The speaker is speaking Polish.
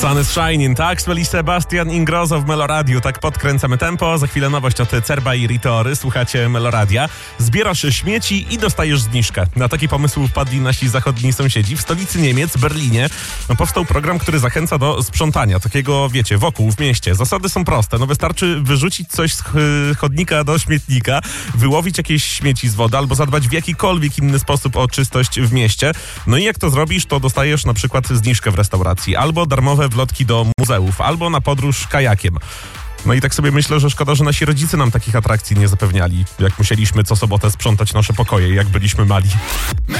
Sun is shining, tak? Smeli Sebastian Ingrosso w Meloradiu. Tak podkręcamy tempo. Za chwilę nowość od Cerba i Ritory. Słuchacie Meloradia. Zbierasz śmieci i dostajesz zniżkę. Na taki pomysł wpadli nasi zachodni sąsiedzi. W stolicy Niemiec, Berlinie, powstał program, który zachęca do sprzątania. Takiego, wiecie, wokół, w mieście. Zasady są proste. Wystarczy wyrzucić coś z chodnika do śmietnika, wyłowić jakieś śmieci z wody albo zadbać w jakikolwiek inny sposób o czystość w mieście. I jak to zrobisz, to dostajesz na przykład zniżkę w restauracji, albo darmowe wlotki do muzeów, albo na podróż kajakiem. I tak sobie myślę, że szkoda, że nasi rodzice nam takich atrakcji nie zapewniali, jak musieliśmy co sobotę sprzątać nasze pokoje, jak byliśmy mali.